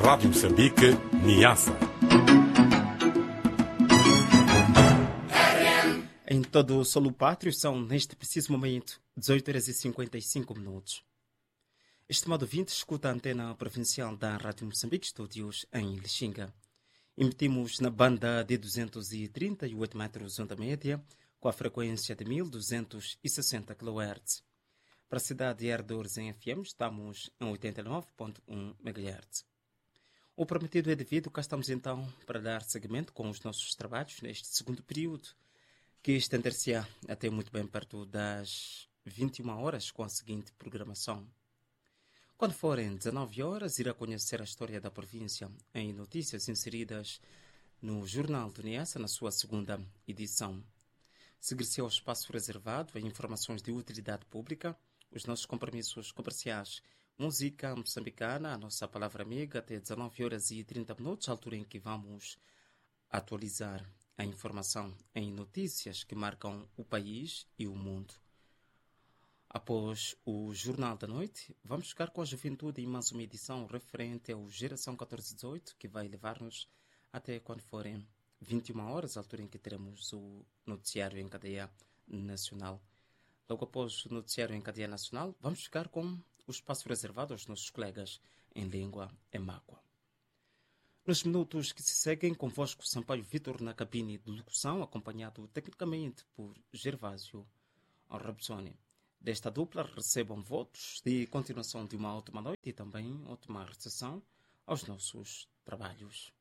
Rádio Moçambique, Niassa. Em todo o solo pátrio são, neste preciso momento, 18h55. Estimado ouvinte, escuta a antena provincial da Rádio Moçambique, estúdios em Lixinga. Emitimos na banda de 238 metros onda média, com a frequência de 1260 kHz. Para a cidade de Herdores, em FM, estamos em 89.1 MHz. O prometido é devido, cá estamos então para dar seguimento com os nossos trabalhos neste segundo período, que estender-se-á até muito bem perto das 21 horas com a seguinte programação. Quando forem 19 horas, irá conhecer a história da província em notícias inseridas no Jornal do Niassa, na sua segunda edição. Seguir-se ao espaço reservado a informações de utilidade pública, os nossos compromissos comerciais, música moçambicana, a nossa palavra amiga, até 19h30, altura em que vamos atualizar a informação em notícias que marcam o país e o mundo. Após o Jornal da Noite, vamos ficar com a juventude em mais uma edição referente ao Geração 1418, que vai levar-nos até quando forem 21 horas, altura em que teremos o noticiário em cadeia nacional. Logo após o noticiário em cadeia nacional, vamos ficar com o espaço reservado aos nossos colegas em língua emáqua. Nos minutos que se seguem, convosco Sampaio Vitor na cabine de locução, acompanhado tecnicamente por Gervásio Rabzoni. Desta dupla recebam votos de continuação de uma ótima noite e também ótima recepção aos nossos trabalhos.